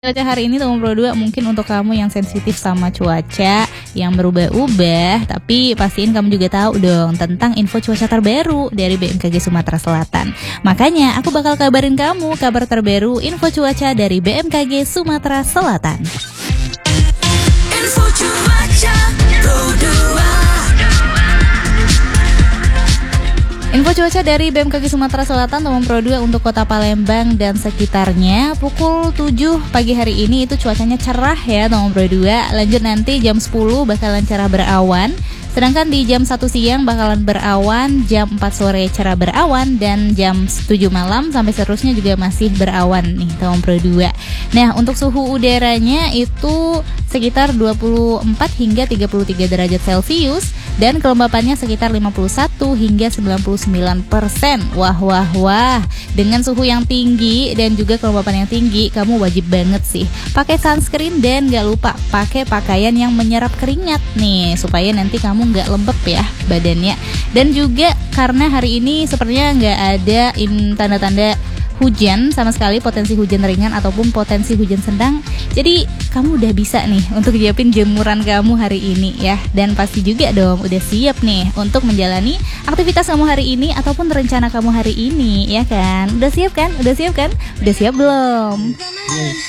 Cuaca hari ini Tomong Pro 2 mungkin untuk kamu yang sensitif sama cuaca yang berubah-ubah, tapi pastiin kamu juga tahu dong tentang info cuaca terbaru dari BMKG Sumatera Selatan. Makanya aku bakal kabarin kamu kabar terbaru info cuaca dari BMKG Sumatera Selatan. Info cuaca Pro 2. Info cuaca dari BMKG Sumatera Selatan Tomong Pro 2 untuk kota Palembang dan sekitarnya. Pukul 7 pagi hari ini itu cuacanya cerah ya Tomong Pro 2. Lanjut nanti jam 10 bakalan cerah berawan. Sedangkan di jam 1 siang bakalan berawan, jam 4 sore cerah berawan, dan jam 7 malam sampai seterusnya juga masih berawan nih Tomong Pro 2. Nah, untuk suhu udaranya itu sekitar 24 hingga 33 derajat Celcius dan kelembapannya sekitar 51 hingga 99%. Wah. Dengan suhu yang tinggi dan juga kelembapan yang tinggi, kamu wajib banget sih pakai sunscreen dan gak lupa pakai pakaian yang menyerap keringat nih supaya nanti kamu gak lembab ya badannya. Dan juga karena hari ini sepertinya gak ada tanda-tanda hujan sama sekali, potensi hujan ringan ataupun potensi hujan sedang. Jadi kamu udah bisa nih untuk nyiapin jemuran kamu hari ini ya. Dan pasti juga dong udah siap nih untuk menjalani aktivitas kamu hari ini ataupun rencana kamu hari ini ya kan. Udah siap kan? Udah siap belum?